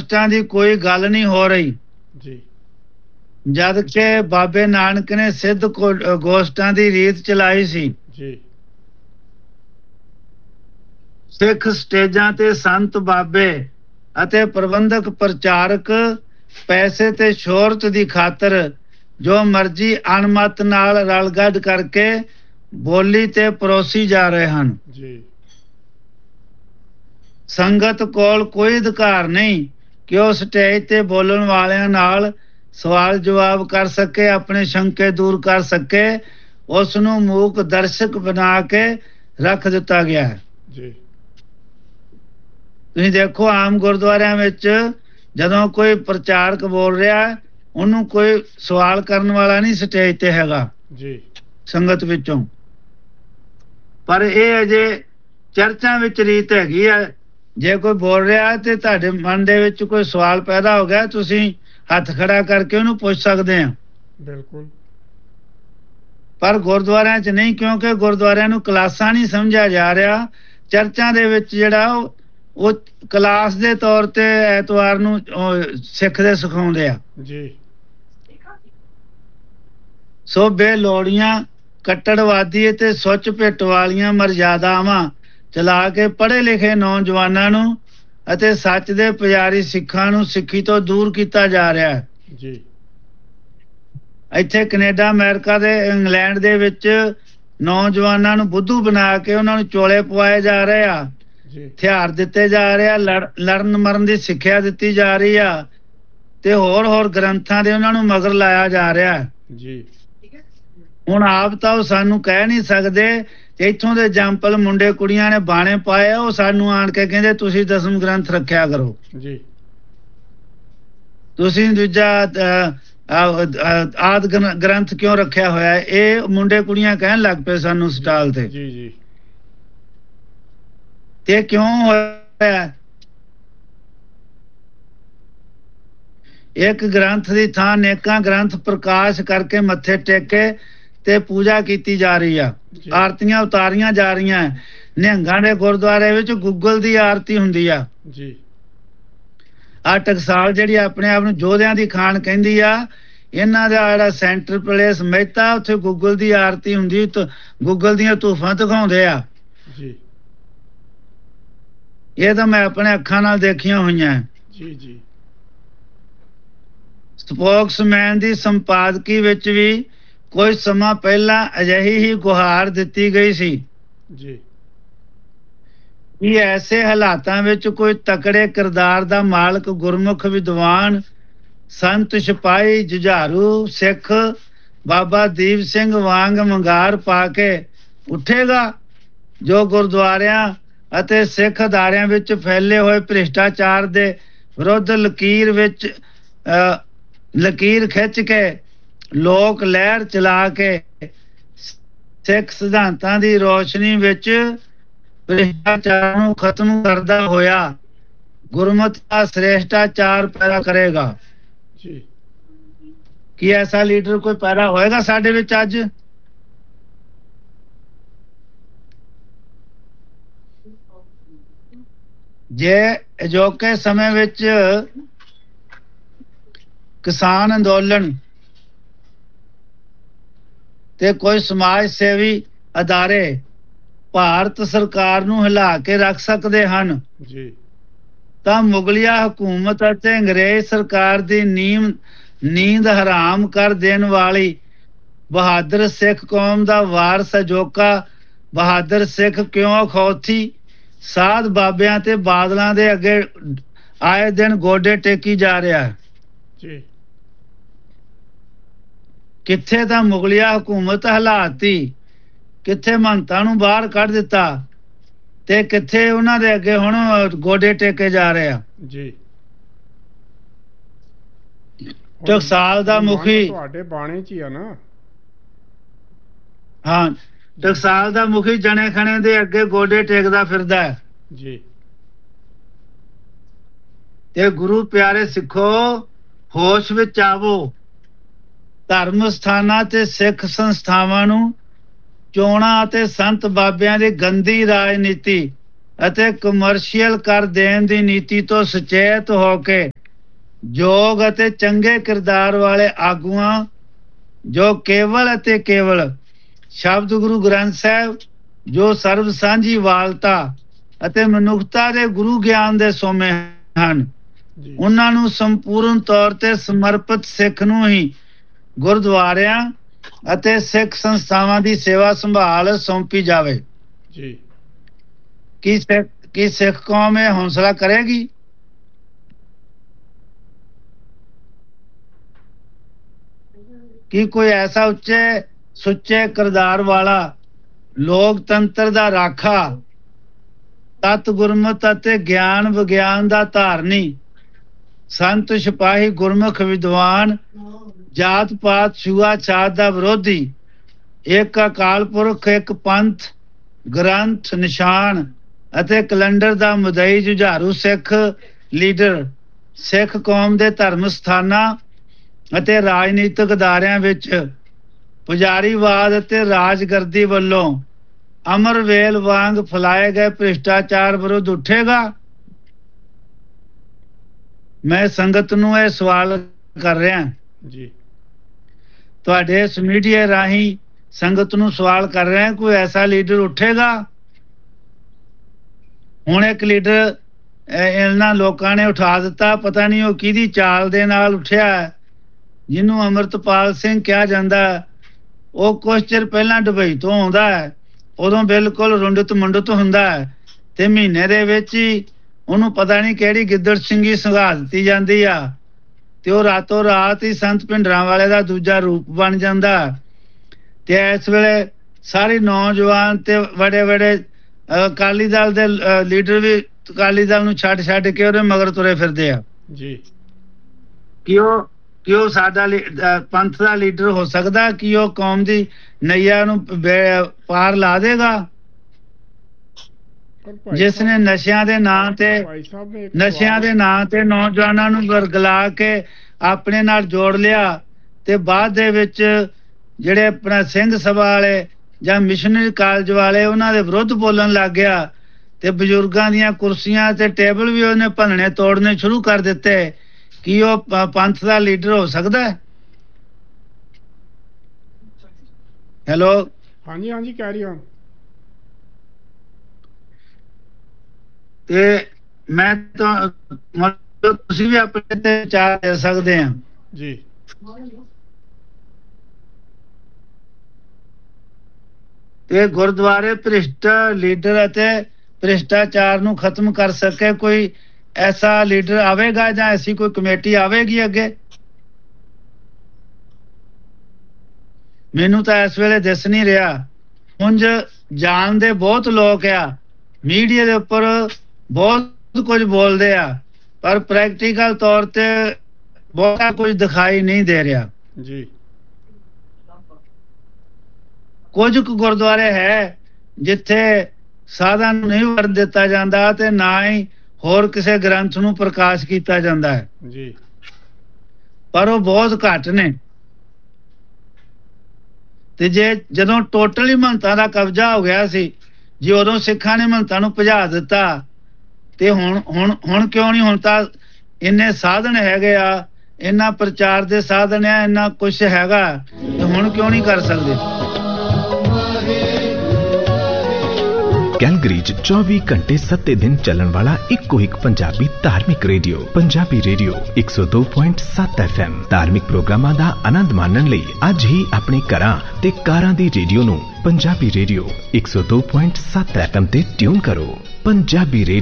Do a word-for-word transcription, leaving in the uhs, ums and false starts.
ਗੋਸ਼ਟਾਂ ਦੀ ਕੋਈ ਗੱਲ ਨਹੀਂ ਹੋ ਰਹੀ ਜੀ। ਜਦ ਕਿ ਬਾਬੇ ਨਾਨਕ ਨੇ ਸਿੱਧ ਗੋਸ਼ਟਾਂ ਦੀ ਰੀਤ ਚਲਾਈ ਸੀ ਜੀ। ਸਿੱਖ ਸਟੇਜਾਂ ਤੇ ਸੰਤ ਬਾਬੇ ਅਤੇ ਪ੍ਰਬੰਧਕ ਪ੍ਰਚਾਰਕ ਪੈਸੇ ਤੇ ਸ਼ੋਹਰਤ ਦੀ ਖਾਤਰ ਜੋ ਮਰਜ਼ੀ ਅਣਮਤ ਨਾਲ ਰਲਗੱਡ ਕਰਕੇ ਬੋਲੀ ਤੇ ਪਰੋਸੀ ਜਾ ਰਹੇ ਹਨ ਜੀ। ਸੰਗਤ ਕੋਲ ਕੋਈ ਅਧਿਕਾਰ ਨਹੀਂ ਕਿ ਉਹ ਸਟੇਜ ਤੇ ਬੋਲਣ ਵਾਲਿਆਂ ਨਾਲ ਸਵਾਲ ਜਵਾਬ ਕਰ ਸਕੇ, ਆਪਣੇ ਸ਼ੰਕੇ ਦੂਰ ਕਰ ਸਕੇ। ਉਸ ਨੂੰ ਮੂਕ ਦਰਸ਼ਕ ਬਣਾ ਕੇ ਰੱਖ ਦਿੱਤਾ ਗਿਆ ਹੈ ਜੀ। ਤੁਸੀਂ ਦੇਖੋ ਆਮ ਗੁਰਦੁਆਰਿਆਂ ਵਿੱਚ ਜਦੋਂ ਕੋਈ ਪ੍ਰਚਾਰਕ ਬੋਲ ਰਿਹਾ ਉਹਨੂੰ ਕੋਈ ਸਵਾਲ ਕਰਨ ਵਾਲਾ ਨਹੀਂ ਸਟੇਜ ਤੇ ਹੈਗਾ ਜੀ ਸੰਗਤ ਵਿੱਚੋਂ। ਪਰ ਇਹ ਅਜੇ ਚਰਚਾਂ ਵਿੱਚ ਰੀਤ ਹੈਗੀ ਆ, ਜੇ ਕੋਈ ਬੋਲ ਰਿਹਾ ਤੇ ਤੁਹਾਡੇ ਮਨ ਦੇ ਵਿੱਚ ਕੋਈ ਸਵਾਲ ਪੈਦਾ ਹੋ ਗਿਆ, ਤੁਸੀਂ ਹੱਥ ਖੜਾ ਕਰਕੇ ਉਹਨੂੰ ਪੁੱਛ ਸਕਦੇ ਆ। ਬਿਲਕੁਲ। ਪਰ ਗੁਰਦੁਆਰਿਆਂ 'ਚ ਨਹੀਂ, ਕਿਉਂਕਿ ਗੁਰਦੁਆਰਿਆਂ ਨੂੰ ਕਲਾਸਾਂ ਨਹੀਂ ਸਮਝਿਆ ਜਾ ਰਿਹਾ। ਚਰਚਾਂ ਦੇ ਵਿੱਚ ਜਿਹੜਾ ਉਹ ਉਹ ਕਲਾਸ ਦੇ ਤੌਰ ਤੇ ਐਤਵਾਰ ਨੂੰ ਸਿੱਖਦੇ ਸਿਖਾਉਂਦੇ ਆ ਜੀ। ਸੋ ਬੇਲੋੜੀਆਂ ਕੱਟੜਵਾਦੀ ਤੇ ਸੁੱਚ ਭਿੱਟ ਵਾਲੀਆਂ ਮਰਜ਼ਾਦਾਵਾਂ ਚਲਾ ਕੇ ਪੜ੍ਹੇ ਲਿਖੇ ਨੌਜਵਾਨਾਂ ਨੂੰ ਅਤੇ ਸੱਚ ਦੇ ਪੁਜਾਰੀ ਸਿੱਖਾਂ ਨੂੰ ਸਿੱਖੀ ਤੋਂ ਦੂਰ ਕੀਤਾ ਜਾ ਰਿਹਾ ਹੈ ਜੀ। ਇੱਥੇ ਕੈਨੇਡਾ, ਅਮਰੀਕਾ ਤੇ ਇੰਗਲੈਂਡ ਦੇ ਵਿੱਚ ਨੌਜਵਾਨਾਂ ਨੂੰ ਬੁੱਧੂ ਬਣਾ ਕੇ ਉਹਨਾਂ ਨੂੰ ਚੋਲੇ ਪਵਾਏ ਜਾ ਰਹੇ ਆ, ਹਥਿਆਰ ਦਿੱਤੇ ਜਾ ਰਹੇ ਆ, ਲੜਨ ਮਰਨ ਦੀ ਸਿੱਖਿਆ ਦਿੱਤੀ ਜਾ ਰਹੀ ਆ ਤੇ ਹੋਰ ਹੋਰ ਗ੍ਰੰਥਾਂ ਦੇ ਉਹਨਾਂ ਨੂੰ ਮਗਰ ਲਾਇਆ ਜਾ ਰਿਹਾ ਜੀ। ਹੁਣ ਆਪ ਤਾਂ ਉਹ ਸਾਨੂੰ ਕਹਿ ਨਹੀਂ ਸਕਦੇ। ਇੱਥੋਂ ਦੇ ਜੰਪਲ ਮੁੰਡੇ ਕੁੜੀਆਂ ਨੇ ਬਾਣੇ ਪਾਏ, ਉਹ ਸਾਨੂੰ ਆਣ ਕੇ ਕਹਿੰਦੇ ਤੁਸੀਂ ਦਸਮ ਗ੍ਰੰਥ ਰੱਖਿਆ ਕਰੋ ਜੀ, ਤੁਸੀਂ ਦੂਜਾ ਆਦ ਗ੍ਰੰਥ ਕਿਉਂ ਰੱਖਿਆ ਹੋਇਆ। ਇਹ ਮੁੰਡੇ ਕੁੜੀਆਂ ਕਹਿਣ ਲੱਗ ਪਏ ਸਾਨੂੰ ਸਟਾਲ ਤੇ। ਜੀ ਜੀ। ਤੇ ਕਿਉਂ ਹੋਇਆ? ਇੱਕ ਗ੍ਰੰਥ ਦੀ ਥਾਂ ਨੇਕਾਂ ਗ੍ਰੰਥ ਪ੍ਰਕਾਸ਼ ਕਰਕੇ ਮੱਥੇ ਟੇਕੇ ਤੇ ਪੂਜਾ ਕੀਤੀ ਜਾ ਰਹੀ ਆ, ਆਰਤੀਆਂ ਉਤਾਰੀਆਂ ਜਾ ਰਹੀਆਂ। ਨਿਹੰਗਾਂ ਦੇ ਗੁਰਦੁਆਰੇ ਵਿੱਚ ਗੁੱਗਲ ਦੀ ਆਰਤੀ ਹੁੰਦੀ ਆ ਜੀ। ਆ ਟਕਸਾਲ ਜਿਹੜੀ ਆਪਣੇ ਆਪ ਨੂੰ ਯੋਧਿਆਂ ਦੀ ਖਾਨ ਕਹਿੰਦੀ ਆ, ਇਹਨਾਂ ਦਾ ਜਿਹੜਾ ਸੈਂਟਰ ਪਲੇਸ ਮਹਿਤਾ, ਉੱਥੇ ਗੁੱਗਲ ਦੀ ਆਰਤੀ ਹੁੰਦੀ, ਗੁੱਗਲ ਦੀਆਂ ਧੂਫਾਂ ਦਿਖਾਉਂਦੇ ਆ ਜੀ। ਇਹ ਤਾਂ ਮੈਂ ਆਪਣੇ ਅੱਖਾਂ ਨਾਲ ਦੇਖੀਆਂ ਹੋਈਆਂ ਜੀ ਜੀ। ਸਪੋਕਸਮੈਨ ਦੀ ਸੰਪਾਦਕੀ ਵਿੱਚ ਵੀ ਕੁਝ ਸਮਾਂ ਪਹਿਲਾਂ ਅਜਿਹੀ ਹੀ ਗੁਹਾਰ ਦਿੱਤੀ ਗਈ ਸੀ ਜੀ ਕਿ ਐਸੇ ਹਾਲਾਤਾਂ ਵਿੱਚ ਕੋਈ ਤਕੜੇ ਕਿਰਦਾਰ ਦਾ ਮਾਲਕ, ਗੁਰਮੁਖ ਵਿਦਵਾਨ, ਸੰਤ, ਸਿਪਾਹੀ, ਜੁਝਾਰੂ ਸਿੱਖ ਬਾਬਾ ਦੀਪ ਸਿੰਘ ਵਾਂਗ ਮੰਗਾਰ ਪਾ ਕੇ ਉੱਠੇਗਾ ਜੋ ਗੁਰਦੁਆਰਿਆਂ ਅਤੇ ਸਿੱਖ ਅਦਾਰਿਆਂ ਵਿੱਚ ਫੈਲੇ ਹੋਏ ਭ੍ਰਿਸ਼ਟਾਚਾਰ ਦੇ ਵਿਰੁੱਧ ਲਕੀਰ ਵਿੱਚ ਲਕੀਰ ਖਿੱਚ ਕੇ ਲੋਕ ਲਹਿਰ ਚਲਾ ਕੇ ਸਿੱਖ ਸਿਧਾਂਤਾਂ ਦੀ ਰੋਸ਼ਨੀ ਵਿੱਚ ਭ੍ਰਿਸ਼ਟਾਚਾਰ ਨੂੰ ਖਤਮ ਕਰਦਾ ਹੋਇਆ ਗੁਰਮਤਿ ਦਾ ਸ੍ਰੇਸ਼ਟਾਚਾਰ ਪੈਦਾ ਕਰੇਗਾ। ਜੀ। ਕੀ ਐਸਾ ਲੀਡਰ ਕੋਈ ਪੈਦਾ ਹੋਏਗਾ ਸਾਡੇ ਵਿੱਚ ਅੱਜ? ਜੇ ਅਜੋਕੇ ਸਮੇਂ ਵਿੱਚ ਕਿਸਾਨ ਅੰਦੋਲਨ ਤੇ ਕੋਈ ਸਮਾਜ ਸੇਵੀ ਅਦਾਰੇ ਭਾਰਤ ਸਰਕਾਰ ਨੂੰ ਹਿਲਾ ਕੇ ਰੱਖ ਸਕਦੇ ਹਨ ਜੀ, ਤਾਂ ਮੁਗਲਿਆ ਹਕੂਮਤ ਅਤੇ ਅੰਗਰੇਜ਼ ਸਰਕਾਰ ਦੀ ਨੀਂਦ ਨੀਂਦ ਹਰਾਮ ਕਰ ਦੇਣ ਵਾਲੀ ਬਹਾਦਰ ਸਿੱਖ ਕੌਮ ਦਾ ਵਾਰਸ ਅਜੋਕਾ ਬਹਾਦਰ ਸਿੱਖ ਕਿਉਂ ਅਖੌਤੀ ਸਾਧ ਬਾਬਿਆਂ ਤੇ ਬਾਦਲਾਂ ਦੇ ਅੱਗੇ ਆਏ ਦਿਨ ਗੋਡੇ ਟੇਕੀ ਜਾ ਰਿਹਾ ਜੀ। ਕਿੱਥੇ ਤਾਂ ਮੁਗਲਿਆ ਹਕੂਮਤ ਹਲਾਤੀ, ਕਿੱਥੇ ਮਹੰਤਾਂ ਨੂੰ ਬਾਹਰ ਕੱਢ ਦਿੱਤਾ ਤੇ ਕਿੱਥੇ ਉਹਨਾਂ ਦੇ ਅੱਗੇ ਹੁਣ ਗੋਡੇ ਟੇਕੇ ਜਾ ਰਹੇ ਆ ਜੀ। ਟਕਸਾਲ ਦਾ ਮੁਖੀ ਤੁਹਾਡੇ ਬਾਣੇ 'ਚ ਹੀ ਆ ਨਾ। ਹਾਂ, ਟਕਸਾਲ ਦਾ ਮੁਖੀ ਜਣੇ ਖਣੇ ਦੇ ਅੱਗੇ ਗੋਡੇ ਟੇਕਦਾ ਫਿਰਦਾ ਹੈ ਜੀ। ਤੇ ਗੁਰੂ ਪਿਆਰੇ ਸਿੱਖੋ, ਹੋਸ਼ ਵਿੱਚ ਆਵੋ। ਧਰਮ ਸਥਾਨਾਂ ਤੇ ਸਿੱਖ ਸੰਸਥਾਵਾਂ ਨੂੰ ਚੋਣਾਂ ਅਤੇ ਸੰਤ ਬਾਬਿਆਂ ਦੀ ਗੰਦੀ ਰਾਜਨੀਤੀ ਅਤੇ ਕਮਰਸ਼ੀਅਲ ਕਰ ਦੇਣ ਦੀ ਨੀਤੀ ਤੋਂ ਸੁਚੇਤ ਹੋ ਕੇ ਯੋਗ ਅਤੇ ਚੰਗੇ ਕਿਰਦਾਰ ਵਾਲੇ ਆਗੂਆਂ ਜੋ ਕੇਵਲ ਅਤੇ ਕੇਵਲ ਸ਼ਬਦ ਗੁਰੂ ਗ੍ਰੰਥ ਸਾਹਿਬ ਜੋ ਸਰਬ ਸਾਂਝੀ ਵਾਲਤਾ ਅਤੇ ਮਨੁੱਖਤਾ ਦੇ ਗੁਰੂ ਗਿਆਨ ਦੇ ਸੋਮੇ ਹਨ, ਉਹਨਾਂ ਨੂੰ ਸੰਪੂਰਨ ਤੌਰ ਤੇ ਸਮਰਪਿਤ ਸਿੱਖ ਨੂੰ ਹੀ ਗੁਰਦੁਆਰਿਆਂ ਅਤੇ ਸਿੱਖ ਸੰਸਥਾਵਾਂ ਦੀ ਸੇਵਾ ਸੰਭਾਲ ਸੌਂਪੀ ਜਾਵੇ। ਜੀ ਕੀ ਸਿੱਖ ਕੀ ਸਿੱਖ ਕੌਮ ਇਹ ਹੌਸਲਾ ਕਰੇਗੀ? ਕੀ ਕੋਈ ਐਸਾ ਉੱਚੇ ਸੁੱਚੇ ਕਿਰਦਾਰ ਵਾਲਾ ਲੋਕਤੰਤਰ ਦਾ ਰਾਖਾ, ਤਤ ਗੁਰਮਤਿ ਅਤੇ ਗਿਆਨ ਵਿਗਿਆਨ ਦਾ ਧਾਰਨੀ, ਸੰਤ ਸਿਪਾਹੀ ਗੁਰਮੁਖ ਵਿਦਵਾਨ, ਜਾਤ ਪਾਤ ਛੂਆਛਾਤ ਦਾ ਵਿਰੋਧੀ, ਇੱਕ ਅਕਾਲ ਪੁਰਖ, ਇੱਕ ਪੰਥ, ਗ੍ਰੰਥ, ਨਿਸ਼ਾਨ ਅਤੇ ਕੈਲੰਡਰ ਦਾ ਮੁਦਈ ਜੁਝਾਰੂ ਸਿੱਖ ਲੀਡਰ ਸਿੱਖ ਕੌਮ ਦੇ ਧਰਮ ਸਥਾਨਾਂ ਅਤੇ ਰਾਜਨੀਤਿਕ ਅਦਾਰਿਆਂ ਵਿੱਚ ਪੁਜਾਰੀਵਾਦ ਅਤੇ ਰਾਜਗਰਦੀ ਵੱਲੋਂ ਅਮਰਵੇਲ ਵਾਂਗ ਫੈਲਾਏ ਗਏ ਭ੍ਰਿਸ਼ਟਾਚਾਰ ਵਿਰੁੱਧ ਉੱਠੇਗਾ? ਮੈਂ ਸੰਗਤ ਨੂੰ ਇਹ ਸਵਾਲ ਕਰ ਰਿਹਾ ਜੀ, ਤੁਹਾਡੇ ਇਸ ਮੀਡੀਆ ਰਾਹੀਂ ਸੰਗਤ ਨੂੰ ਸਵਾਲ ਕਰ ਰਿਹਾ, ਕੋਈ ਐਸਾ ਲੀਡਰ ਉੱਠੇਗਾ? ਹੁਣ ਇੱਕ ਲੀਡਰ ਇਹਨਾਂ ਲੋਕਾਂ ਨੇ ਉਠਾ ਦਿੱਤਾ, ਪਤਾ ਨਹੀਂ ਉਹ ਕਿਹਦੀ ਚਾਲ ਦੇ ਨਾਲ ਉੱਠਿਆ, ਜਿਹਨੂੰ ਅਮਰਤਪਾਲ ਸਿੰਘ ਕਿਹਾ ਜਾਂਦਾ। ਉਹ ਕੁਛ ਚਿਰ ਪਹਿਲਾਂ ਦੁਬਈ ਤੋਂ ਆਉਂਦਾ ਹੈ, ਉਦੋਂ ਬਿਲਕੁਲ ਰੁੰਡਤ ਮੁੰਡਤ ਹੁੰਦਾ ਹੈ, ਤੇ ਮਹੀਨੇ ਦੇ ਵਿੱਚ ਹੀ ਉਹਨੂੰ ਪਤਾ ਨਹੀਂ ਕਿਹੜੀ ਗਿੱਦੜ ਸਿੰਘੀ ਸੰਘਾ ਦਿੱਤੀ ਜਾਂਦੀ ਆ, ਤੇ ਉਹ ਰਾਤੋਂ ਰਾਤ ਹੀ ਸੰਤ ਭਿੰਡਰਾਂ ਵਾਲੇ ਦਾ ਦੂਜਾ ਰੂਪ ਬਣ ਜਾਂਦਾ। ਤੇ ਇਸ ਵੇਲੇ ਸਾਰੇ ਨੌਜਵਾਨ ਤੇ ਵੱਡੇ ਵੱਡੇ ਅਕਾਲੀ ਦਲ ਦੇ ਲੀਡਰ ਵੀ ਅਕਾਲੀ ਦਲ ਨੂੰ ਛੱਡ ਛੱਡ ਕੇ ਉਹਦੇ ਮਗਰ ਤੁਰੇ ਫਿਰਦੇ ਆ ਜੀ। ਕਿ ਉਹ ਕਿ ਉਹ ਸਾਡਾ ਪੰਥ ਦਾ ਲੀਡਰ ਹੋ ਸਕਦਾ? ਕਿ ਉਹ ਕੌਮ ਦੀ ਨਈਆ ਨੂੰ ਪਾਰ ਲਾ ਦੇਗਾ? ਜਿਸ ਨੇ ਨਸ਼ਿਆਂ ਦੇ ਨਾਂ ਤੇ ਨਸ਼ਿਆਂ ਦੇ ਨਾਂ ਤੇ ਨੌਜਵਾਨਾਂ ਨੂੰ ਵਰਗਲਾ ਕੇ ਆਪਣੇ ਨਾਲ ਜੋੜ ਲਿਆ, ਤੇ ਬਾਅਦ ਦੇ ਵਿੱਚ ਜਿਹੜੇ ਆਪਣਾ ਸਿੰਘ ਸਭਾ ਵਾਲੇ ਜਾਂ ਮਿਸ਼ਨਰੀ ਕਾਲਜ ਵਾਲੇ ਉਹਨਾਂ ਦੇ ਵਿਰੁੱਧ ਬੋਲਣ ਲੱਗ ਗਿਆ, ਤੇ ਬਜ਼ੁਰਗਾਂ ਦੀਆਂ ਕੁਰਸੀਆਂ ਤੇ ਟੇਬਲ ਵੀ ਉਹਨੇ ਭੰਨਣੇ ਤੋੜਨੇ ਸ਼ੁਰੂ ਕਰ ਦਿੱਤੇ। ਕੀ ਉਹ ਪੰਥ ਦਾ ਲੀਡਰ ਹੋ ਸਕਦਾ ਹੈ? ਹੈਲੋ, ਹਾਂਜੀ ਹਾਂਜੀ ਕਹਿ ਰਹੀ ਹਾਂ। ਤੇ ਮੈਂ ਤਾਂ ਮਤਲਬ ਤੁਸੀਂ ਵੀ ਆਪਣੇ ਤੇ ਵਿਚਾਰ ਦੇ ਸਕਦੇ ਆ ਜੀ। ਤੇ ਗੁਰਦੁਆਰੇ ਭ੍ਰਿਸ਼ਟ ਲੀਡਰ ਅਤੇ ਭ੍ਰਿਸ਼ਟਾਚਾਰ ਨੂੰ ਖਤਮ ਕਰ ਸਕੇ ਕੋਈ ਐਸਾ ਲੀਡਰ ਆਵੇਗਾ ਜਾਂ ਐਸੀ ਕੋਈ ਕਮੇਟੀ ਆਵੇਗੀ ਅੱਗੇ? ਮੈਨੂੰ ਤਾਂ ਇਸ ਵੇਲੇ ਦਿਸ ਨਹੀਂ ਰਿਹਾ। ਉਂਝ ਜਾਣਦੇ ਬਹੁਤ ਲੋਕ ਆ, ਮੀਡੀਆ ਦੇ ਉੱਪਰ ਬਹੁਤ ਕੁਝ ਬੋਲਦੇ ਆ, ਪਰ ਪ੍ਰੈਕਟੀਕਲ ਤੌਰ ਤੇ ਬਹੁਤਾ ਕੁਝ ਦਿਖਾਈ ਨਹੀਂ ਦੇ ਰਿਹਾ ਜੀ। ਕੁਝ ਕੁ ਗੁਰਦੁਆਰੇ ਹੈ ਜਿੱਥੇ ਸਾਧਾਂ ਨੂੰ ਨਹੀਂ ਵਰਤ ਦਿੱਤਾ ਜਾਂਦਾ ਤੇ ਨਾ ਹੀ ਹੋਰ ਕਿਸੇ ਗ੍ਰੰਥ ਨੂੰ ਪ੍ਰਕਾਸ਼ ਕੀਤਾ ਜਾਂਦਾ ਹੈ ਜੀ, ਪਰ ਉਹ ਬਹੁਤ ਘੱਟ ਨੇ। ਤੇ ਜੇ ਜਦੋਂ ਟੋਟਲੀ ਮਹੰਤਾਂ ਦਾ ਕਬਜ਼ਾ ਹੋ ਗਿਆ ਸੀ, ਜੇ ਉਦੋਂ ਸਿੱਖਾਂ ਨੇ ਮਹੰਤਾਂ ਨੂੰ ਭਜਾ ਦਿੱਤਾ, ਤੇ ਹੁਣ ਹੁਣ ਹੁਣ ਕਿਉਂ ਨਹੀਂ? ਹੁਣ ਤਾਂ ਇੰਨੇ ਸਾਧਨ ਹੈਗੇ ਆ, ਇੰਨਾ ਪ੍ਰਚਾਰ ਦੇ ਸਾਧਨ ਆ, ਇੰਨਾ ਕੁਛ ਹੈਗਾ, ਤੇ ਹੁਣ ਕਿਉਂ ਨਹੀਂ ਕਰ ਸਕਦੇ? ਕੈਲਗਰੀ 'ਚ ਚੌਵੀ ਘੰਟੇ ਸੱਤੇ ਦਿਨ ਚੱਲਣ ਵਾਲਾ ਇੱਕੋ ਇੱਕ ਪੰਜਾਬੀ ਧਾਰਮਿਕ ਰੇਡੀਓ, ਪੰਜਾਬੀ ਰੇਡੀਓ ਇੱਕ ਸੌ ਦੋ ਪੁਆਇੰਟ ਸੱਤ ਐਫ ਐਮ। ਧਾਰਮਿਕ ਪ੍ਰੋਗਰਾਮਾਂ ਦਾ ਆਨੰਦ ਮਾਣਨ ਲਈ ਅੱਜ ਹੀ ਆਪਣੇ ਘਰਾਂ ਤੇ ਕਾਰਾਂ ਦੀ ਰੇਡੀਓ ਨੂੰ ਪੰਜਾਬੀ ਰੇਡੀਓ ਇੱਕ ਸੌ ਦੋ ਪੁਆਇੰਟ ਸੱਤ ਐਫ ਐਮ ਤੇ ਟਿਊਨ ਕਰੋ। ਪੰਜਾਬੀ ਰੇਡੀਓ।